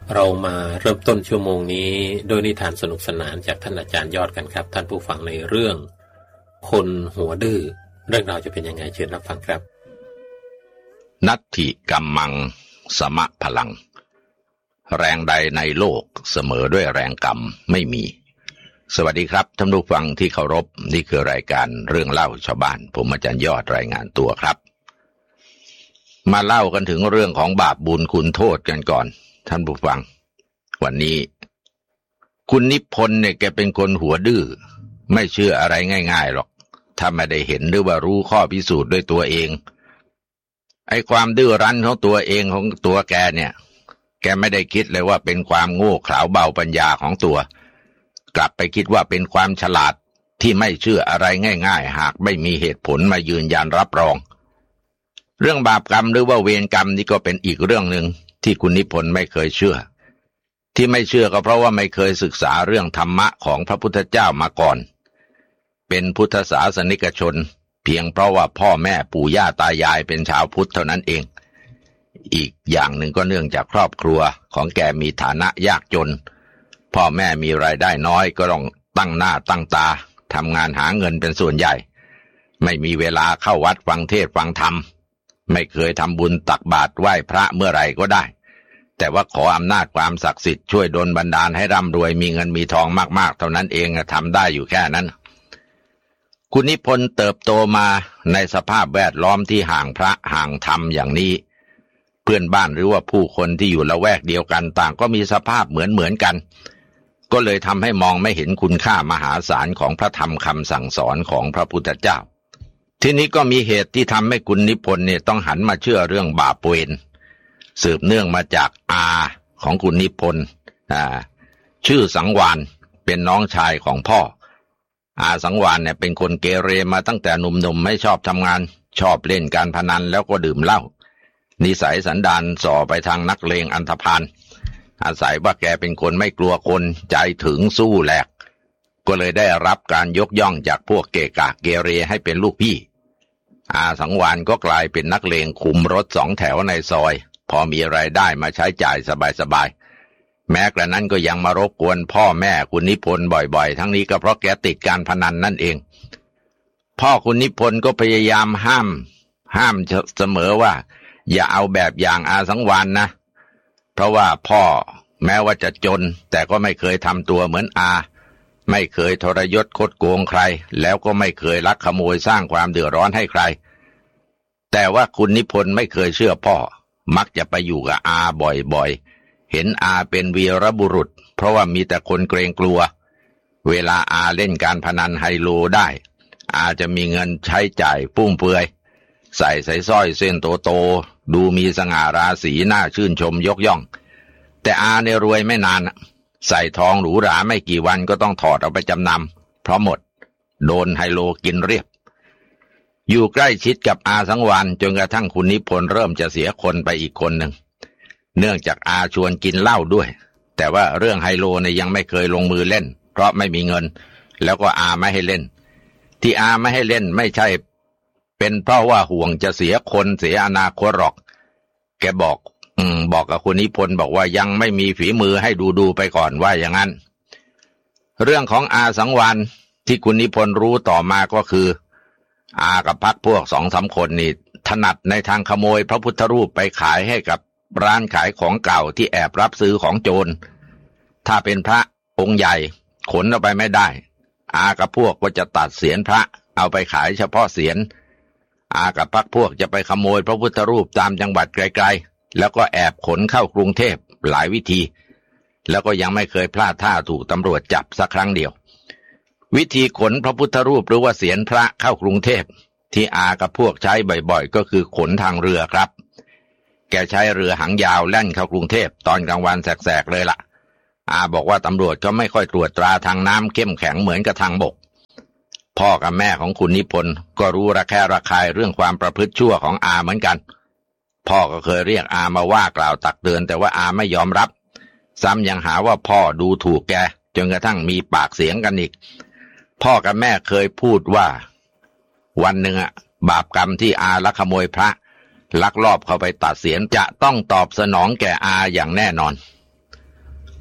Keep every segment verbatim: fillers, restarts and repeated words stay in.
เรามาเริ่มต้นชั่วโมงนี้โดยนิทานสนุกสนานจากท่านอาจารย์ยอดกันครับท่านผู้ฟังในเรื่องคนหัวดื้อเรื่องราวจะเป็นยังไงเชิญรับฟังครับนัตถิกัมมังสมะพลังแรงใดในโลกเสมอด้วยแรงกรรมไม่มีสวัสดีครับท่านผู้ฟังที่เคารพนี่คือรายการเรื่องเล่าชาวบ้านผมอาจารย์ยอดรายงานตัวครับมาเล่ากันถึงเรื่องของบาปบุญคุณโทษกันก่อนท่านผู้ฟังวันนี้คุณนิพนธ์เนี่ยแกเป็นคนหัวดื้อไม่เชื่ออะไรง่ายๆหรอกถ้าไม่ได้เห็นหรือว่ารู้ข้อพิสูจน์ด้วยตัวเองไอ้ความดื้อรั้นของตัวเองของตัวแกเนี่ยแกไม่ได้คิดเลยว่าเป็นความโง่เขลาเบาปัญญาของตัวกลับไปคิดว่าเป็นความฉลาดที่ไม่เชื่ออะไรง่ายๆหากไม่มีเหตุผลมายืนยันรับรองเรื่องบาปกรรมหรือว่าเวรกรรมนี่ก็เป็นอีกเรื่องหนึ่งที่คุณนิพนธ์ไม่เคยเชื่อที่ไม่เชื่อก็เพราะว่าไม่เคยศึกษาเรื่องธรรมะของพระพุทธเจ้ามาก่อนเป็นพุทธศาสนิกชนเพียงเพราะว่าพ่อแม่ปู่ย่าตายายเป็นชาวพุทธเท่านั้นเองอีกอย่างหนึ่งก็เนื่องจากครอบครัวของแกมีฐานะยากจนพ่อแม่มีรายได้น้อยก็ต้องตั้งหน้าตั้งตาทำงานหาเงินเป็นส่วนใหญ่ไม่มีเวลาเข้าวัดฟังเทศน์ฟังธรรมไม่เคยทำบุญตักบาตรไหว้พระเมื่อไหร่ก็ได้แต่ว่าขออำนาจความศักดิ์สิทธิ์ช่วยดลบันดาลให้ร่ำรวยมีเงินมีทองมากๆเท่านั้นเองทำได้อยู่แค่นั้นคุณนิพนธ์เติบโตมาในสภาพแวดล้อมที่ห่างพระห่างธรรมอย่างนี้เพื่อนบ้านหรือว่าผู้คนที่อยู่ละแวกเดียวกันต่างก็มีสภาพเหมือนเหมือนกันก็เลยทำให้มองไม่เห็นคุณค่ามหาศาลของพระธรรมคำสั่งสอนของพระพุทธเจ้าทีนี้ก็มีเหตุที่ทำให้คุณนิพนธ์เนี่ยต้องหันมาเชื่อเรื่องบาปเวรสืบเนื่องมาจากอาของคุณนิพนธ์อ่าชื่อสังวานเป็นน้องชายของพ่ออาสังวานเนี่ยเป็นคนเกเรมาตั้งแต่หนุ่มๆไม่ชอบทำงานชอบเล่นการพนันแล้วก็ดื่มเหล้านิสัยสันดานส่อไปทางนักเลงอันธพาลอาศัยว่าแกเป็นคนไม่กลัวคนใจถึงสู้แหลกก็เลยได้รับการยกย่องจากพวกเกกะเกเรให้เป็นลูกพี่อาสังวานก็กลายเป็นนักเลงคุมรถสองแถวในซอยพอมีรายได้มาใช้จ่ายสบายๆแม้กระนั้นก็ยังมารบกวนพ่อแม่คุณนิพนธ์บ่อยๆทั้งนี้ก็เพราะแกติดการพนันนั่นเองพ่อคุณนิพนธ์ก็พยายามห้ามห้ามเสมอว่าอย่าเอาแบบอย่างอาสังวานนะเพราะว่าพ่อแม้ว่าจะจนแต่ก็ไม่เคยทำตัวเหมือนอาไม่เคยทรยศคดโกงใครแล้วก็ไม่เคยลักขโมยสร้างความเดือดร้อนให้ใครแต่ว่าคุณนิพนธ์ไม่เคยเชื่อพ่อมักจะไปอยู่กับอาบ่อยๆเห็นอาเป็นวีรบุรุษเพราะว่ามีแต่คนเกรงกลัวเวลาอาเล่นการพนันไฮโลได้อาจะมีเงินใช้จ่ายฟุ่มเฟือยใส่ใส่สร้อยเส้นโตๆดูมีสง่าราศีน่าชื่นชมยกย่องแต่อาเนี่ยรวยไม่นานใส่ทองหรูหราไม่กี่วันก็ต้องถอดเอาไปจำนำเพราะหมดโดนไฮโลกินเรียบอยู่ใกล้ชิดกับอาสังวานจนกระทั่งคุณนิพนธ์เริ่มจะเสียคนไปอีกคนหนึ่งเนื่องจากอาชวนกินเหล้าด้วยแต่ว่าเรื่องไฮโลเนี่ยยังไม่เคยลงมือเล่นเพราะไม่มีเงินแล้วก็อาไม่ให้เล่นที่อาไม่ให้เล่นไม่ใช่เป็นเพราะว่าห่วงจะเสียคนเสียอนาคตหรอกแกบอกอืมบอกกับคุณนิพนธ์บอกว่ายังไม่มีฝีมือให้ดูดูไปก่อนว่าอย่างนั้นเรื่องของอาสังวานที่คุณนิพนธ์รู้ต่อมาก็คืออากับพรรคพวกสองสามคนนี่ถนัดในทางขโมยพระพุทธรูปไปขายให้กับร้านขายของเก่าที่แอบรับซื้อของโจรถ้าเป็นพระองค์ใหญ่ขนเอาไปไม่ได้อากับพวกก็จะตัดเศียรพระเอาไปขายเฉพาะเศียรอากับพรรคพวกจะไปขโมยพระพุทธรูปตามจังหวัดไกลๆแล้วก็แอบขนเข้ากรุงเทพหลายวิธีแล้วก็ยังไม่เคยพลาดท่าถูกตำรวจจับสักครั้งเดียววิธีขนพระพุทธรูปหรือว่าเศียรพระเข้ากรุงเทพที่อากับพวกใช้บ่อยๆก็คือขนทางเรือครับแกใช้เรือหางยาวแล่นเข้ากรุงเทพตอนกลางวันแสกๆเลยล่ะอาบอกว่าตำรวจก็ไม่ค่อยตรวจตราทางน้ำเข้มแข็งเหมือนกับทางบกพ่อกับแม่ของคุณนิพนธ์ก็รู้ระแคะระคายเรื่องความประพฤติชั่วของอาเหมือนกันพ่อก็เคยเรียกอามาว่ากล่าวตักเตือนแต่ว่าอาไม่ยอมรับซ้ำยังหาว่าพ่อดูถูกแกจนกระทั่งมีปากเสียงกันอีกพ่อกับแม่เคยพูดว่าวันหนึ่งอะบาปกรรมที่อาลักขโมยพระลักลอบเข้าไปตัดเศียรจะต้องตอบสนองแก่อาอย่างแน่นอน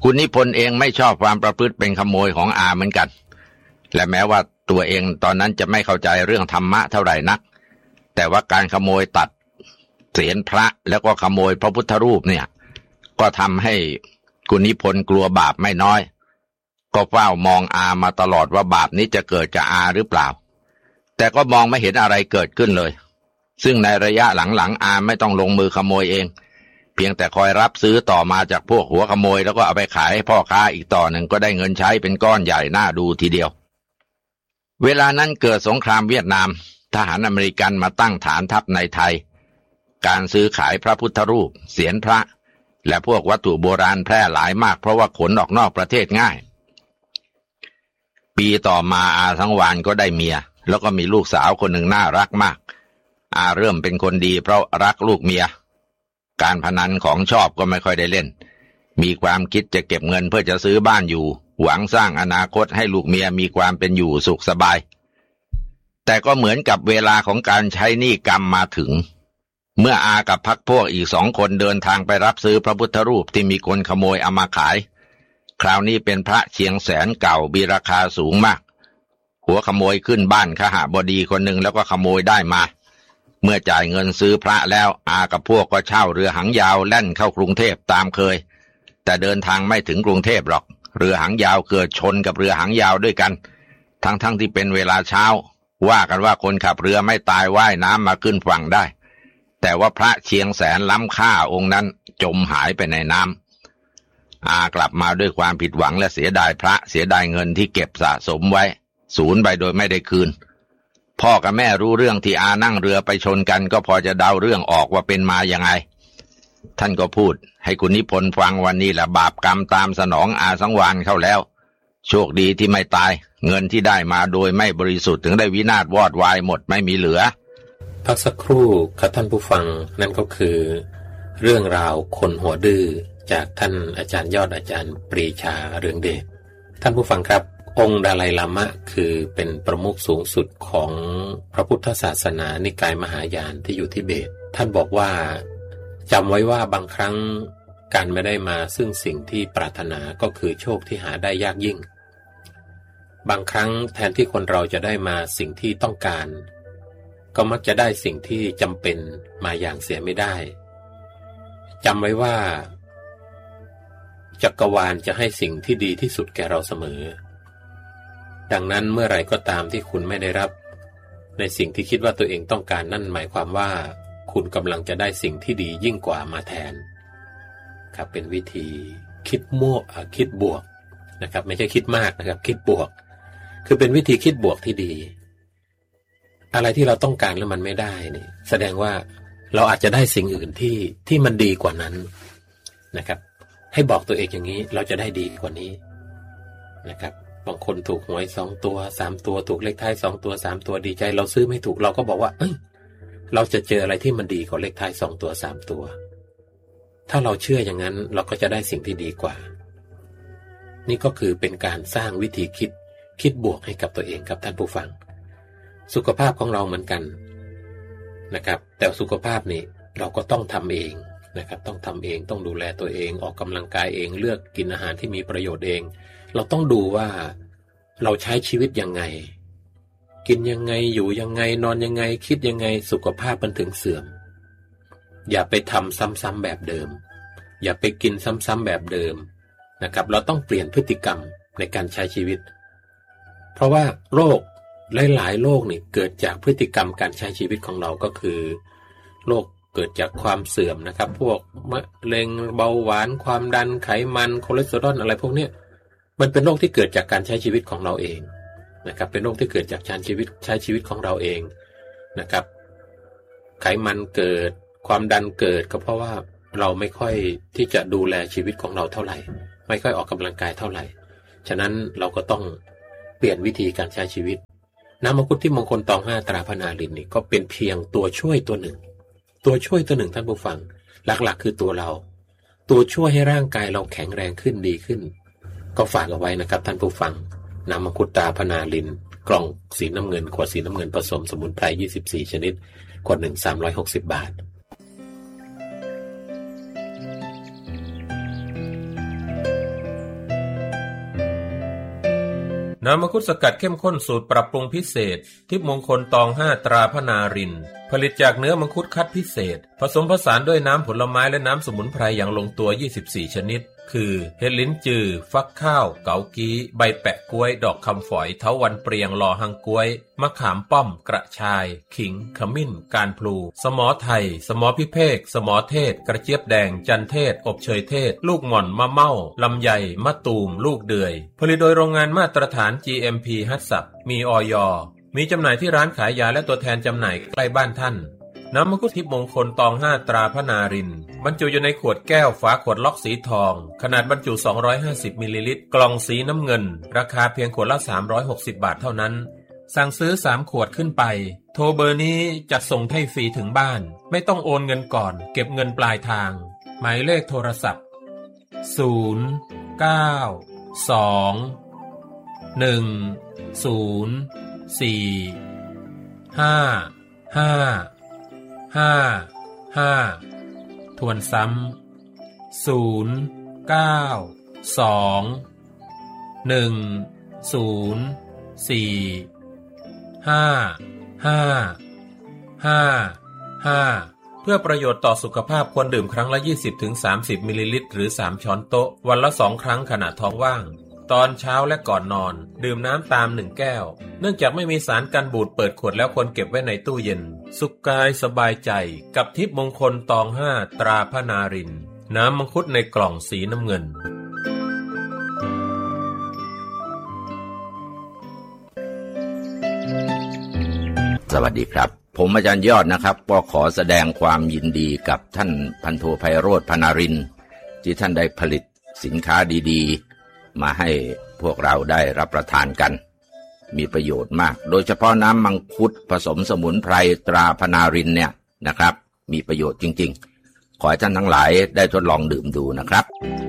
คุณนิพนธ์เองไม่ชอบความประพฤติเป็นขโมยของอาเหมือนกันและแม้ว่าตัวเองตอนนั้นจะไม่เข้าใจเรื่องธรรมะเท่าไหร่นักแต่ว่าการขโมยตัดเศียรพระแล้วก็ขโมยพระพุทธรูปเนี่ยก็ทำให้คุณนิพนธ์กลัวบาปไม่น้อยก็เฝ้ามองอามาตลอดว่าบาปนี้จะเกิดกับอาหรือเปล่าแต่ก็มองไม่เห็นอะไรเกิดขึ้นเลยซึ่งในระยะหลังๆอาไม่ต้องลงมือขโมยเองเพียงแต่คอยรับซื้อต่อมาจากพวกหัวขโมยแล้วก็เอาไปขายให้พ่อค้าอีกต่อหนึ่งก็ได้เงินใช้เป็นก้อนใหญ่น่าดูทีเดียวเวลานั้นเกิดสงครามเวียดนามทหารอเมริกันมาตั้งฐานทัพในไทยการซื้อขายพระพุทธรูปเศียรพระและพวกวัตถุโบราณแพร่หลายมากเพราะว่าขนออกนอกประเทศง่ายปีต่อมาอาสังวานก็ได้เมียแล้วก็มีลูกสาวคนหนึ่งน่ารักมากอาเริ่มเป็นคนดีเพราะรักลูกเมียการพนันของชอบก็ไม่ค่อยได้เล่นมีความคิดจะเก็บเงินเพื่อจะซื้อบ้านอยู่หวังสร้างอนาคตให้ลูกเมียมีความเป็นอยู่สุขสบายแต่ก็เหมือนกับเวลาของการใช้หนี้กรรมมาถึงเมื่ออากับพรรคพวกอีกสองคนเดินทางไปรับซื้อพระพุทธรูปที่มีคนขโมยเอามาขายคราวนี้เป็นพระเชียงแสนเก่ามีราคาสูงมากหัวขโมยขึ้นบ้านขหบดีคนหนึ่งแล้วก็ขโมยได้มาเมื่อจ่ายเงินซื้อพระแล้วอากับพวกก็เช่าเรือหางยาวแล่นเข้ากรุงเทพตามเคยแต่เดินทางไม่ถึงกรุงเทพหรอกเรือหางยาวเกิดชนกับเรือหางยาวด้วยกันทั้งๆ ท, ที่เป็นเวลาเช้าว่ากันว่าคนขับเรือไม่ตายว่ายน้ำมาขึ้นฝั่งได้แต่ว่าพระเชียงแสนล้ำค่าองค์นั้นจมหายไปในน้ำอากลับมาด้วยความผิดหวังและเสียดายพระเสียดายเงินที่เก็บสะสมไว้สูญไปโดยไม่ได้คืนพ่อกับแม่รู้เรื่องที่อานั่งเรือไปชนกันก็พอจะเดาเรื่องออกว่าเป็นมาอย่างไงท่านก็พูดให้คุณนิพนธ์ฟังวันนี้แหละบาปกรรมตามสนองอาสังวานเข้าแล้วโชคดีที่ไม่ตายเงินที่ได้มาโดยไม่บริสุทธิ์ถึงได้วินาศวอดวายหมดไม่มีเหลือพักสักครู่ครับท่านผู้ฟังนั่นก็คือเรื่องราวคนหัวดื้อจากท่านอาจารย์ยอดอาจารย์ปรีชาเรืองเดชท่านผู้ฟังครับองค์ดาไลลามะคือเป็นประมุขสูงสุดของพระพุทธศาสนานิกายมหายานที่อยู่ทิเบตท่านบอกว่าจำไว้ว่าบางครั้งการไม่ได้มาซึ่งสิ่งที่ปรารถนาก็คือโชคที่หาได้ยากยิ่งบางครั้งแทนที่คนเราจะได้มาสิ่งที่ต้องการก็มักจะได้สิ่งที่จำเป็นมาอย่างเสียไม่ได้จำไว้ว่าจักรวาลจะให้สิ่งที่ดีที่สุดแก่เราเสมอดังนั้นเมื่อไหร่ก็ตามที่คุณไม่ได้รับในสิ่งที่คิดว่าตัวเองต้องการนั่นหมายความว่าคุณกำลังจะได้สิ่งที่ดียิ่งกว่ามาแทนครับเป็นวิธีคิดมั่วคิดบวกนะครับไม่ใช่คิดมากนะครับคิดบวกคือเป็นวิธีคิดบวกที่ดีอะไรที่เราต้องการแล้วมันไม่ได้นี่แสดงว่าเราอาจจะได้สิ่งอื่นที่ที่มันดีกว่านั้นนะครับให้บอกตัวเองอย่างนี้เราจะได้ดีกว่านี้นะครับบางคนถูกหวยสองตัวสามตัวถูกเลขท้ายสองตัวสามตัวดีใจเราซื้อไม่ถูกเราก็บอกว่าเอ้ยเราจะเจออะไรที่มันดีกว่าเลขท้ายสองตัวสามตัวถ้าเราเชื่ออย่างนั้นเราก็จะได้สิ่งที่ดีกว่านี่ก็คือเป็นการสร้างวิธีคิดคิดบวกให้กับตัวเองครับท่านผู้ฟังสุขภาพของเราเหมือนกันนะครับแต่สุขภาพนี่เราก็ต้องทำเองนะครับต้องทำเองต้องดูแลตัวเองออกกำลังกายเองเลือกกินอาหารที่มีประโยชน์เองเราต้องดูว่าเราใช้ชีวิตยังไงกินยังไงอยู่ยังไงนอนยังไงคิดยังไงสุขภาพมันถึงเสื่อมอย่าไปทำซ้ำๆแบบเดิมอย่าไปกินซ้ำๆแบบเดิมนะครับเราต้องเปลี่ยนพฤติกรรมในการใช้ชีวิตเพราะว่าโรคหลายๆโรคนี่เกิดจากพฤติกรรมการใช้ชีวิตของเราก็คือโรคเกิดจากความเสื่อมนะครับพวกมะเร็งเบาหวานความดันไขมันคอเลสเตอรอลอะไรพวกนี้มันเป็นโรคที่เกิดจากการใช้ชีวิตของเราเองนะครับเป็นโรคที่เกิดจากการใช้ชีวิตใช้ชีวิตของเราเองนะครับไขมันเกิดความดันเกิดก็เพราะว่าเราไม่ค่อยที่จะดูแลชีวิตของเราเท่าไหร่ไม่ค่อยออกกำลังกายเท่าไหร่ฉะนั้นเราก็ต้องเปลี่ยนวิธีการใช้ชีวิตน้ำมังคุดที่มงคลตองห้าตราพนาลินนี่ก็เป็นเพียงตัวช่วยตัวหนึ่งตัวช่วยตัวหนึ่งท่านผู้ฟังหลักๆคือตัวเราตัวช่วยให้ร่างกายเราแข็งแรงขึ้นดีขึ้นก็ฝากเอาไว้นะครับท่านผู้ฟังน้ำมังคุดตราพนาลินกล่องสีน้ำเงินขวดสีน้ำเงินผสมสมุนไพรยี่สิบสี่ชนิดขวดหนึ่ง สามร้อยหกสิบบาทน้ำมังคุดสกัดเข้มข้นสูตรปรับปรุงพิเศษทิพย์มงคลตองห้าตราพนารินผลิตจากเนื้อมังคุดคัดพิเศษผสมผสานด้วยน้ำผลไม้และน้ำสมุนไพรอย่างลงตัวยี่สิบสี่ชนิดคือเห็ดลิ้นจือฟักข้าวเกากี้ใบแปะกล้วยดอกคำฝอยเถาวัลย์เปรียงลอหังกล้วยมะขามป้อมกระชายขิงขมิ้นการพลูสมอไทยสมอพิเภกสมอเทศกระเจี๊ยบแดงจันเทศอบเชยเทศลูกหม่อนมะเม่าลำไยมะตูมลูกเดือยผลิตโดยโรงงานมาตรฐาน จี เอ็ม พี ฮัตสับมีอย.มีจำหน่ายที่ร้านขายยาและตัวแทนจำหน่ายใกล้บ้านท่านน้ำมังคุดทิพย์มงคลตองห้าตราพนารินบรรจุอยู่ในขวดแก้วฝาขวดล็อกสีทองขนาดบรรจุสองร้อยห้าสิบมิลลิลิตรกล่องสีน้ำเงินราคาเพียงขวดละสามร้อยหกสิบบาทเท่านั้นสั่งซื้อสามขวดขึ้นไปโทรเบอร์นี้จัดส่งให้ฟรีถึงบ้านไม่ต้องโอนเงินก่อนเก็บเงินปลายทางหมายเลขโทรศัพท์ศูนย์ เก้า สอง หนึ่ง ศูนย์ สี่ ห้า ห้าห้า ห้าทวนซ้ำศูนย์ เก้า สอง หนึ่ง ศูนย์ สี่ ห้า ห้า ห้า ห้าเพื่อประโยชน์ต่อสุขภาพควรดื่มครั้งละ ยี่สิบถึงสามสิบ มิลลิลิตรหรือสามช้อนโต๊ะวันละสองครั้งขณะท้องว่างตอนเช้าและก่อนนอนดื่มน้ำตามหนึ่งแก้วเนื่องจากไม่มีสารกันบูดเปิดขวดแล้วควรเก็บไว้ในตู้เย็นสุขกายสบายใจกับทิพย์มงคลตองห้าตราพนารินน้ำมังคุดในกล่องสีน้ำเงินสวัสดีครับผมอาจารย์ยอดนะครับก็ขอแสดงความยินดีกับท่านพันโทไพโรจน์พนารินที่ท่านได้ผลิตสินค้าดีๆมาให้พวกเราได้รับประทานกันมีประโยชน์มากโดยเฉพาะน้ำมังคุดผสมสมุนไพรตราพนารินเนี่ยนะครับมีประโยชน์จริงๆขอให้ท่านทั้งหลายได้ทดลองดื่มดูนะครับ